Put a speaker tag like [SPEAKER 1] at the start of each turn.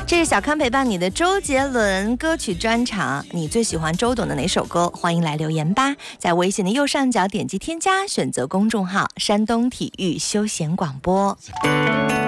[SPEAKER 1] 这是小康陪伴你的周杰伦歌曲专场，你最喜欢周董的哪首歌？欢迎来留言吧，在微信的右上角点击添加，选择公众号山东体育休闲广播。